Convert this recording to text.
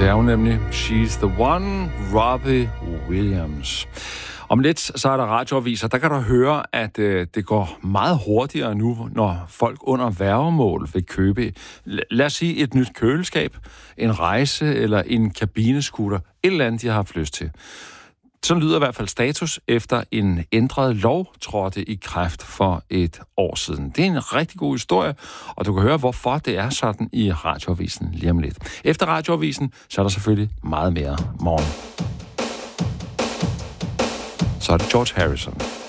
Det er hun nemlig. She's the one, Robbie Williams. Om lidt, så er der radioaviser. Der kan du høre, at det går meget hurtigere nu, når folk under værgemål vil købe, lad os sige, et nyt køleskab, en rejse eller en kabinescooter. Et eller andet, de har haft lyst til. Sådan lyder i hvert fald status efter en ændret lov trådte i kraft for et år siden. Det er en rigtig god historie, og du kan høre, hvorfor det er sådan i radioavisen lige om lidt. Efter radioavisen, så er der selvfølgelig meget mere morgen. Så er det George Harrison.